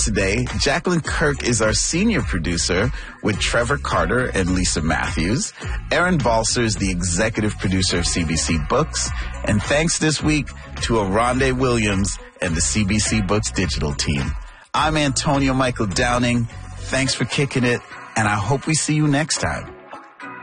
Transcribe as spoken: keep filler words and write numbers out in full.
today. Jacqueline Kirk is our senior producer with Trevor Carter and Lisa Matthews. Aaron Balser is the executive producer of C B C Books. And thanks this week to Aronde Williams and the C B C Books digital team. I'm Antonio Michael Downing. Thanks for kicking it, and I hope we see you next time.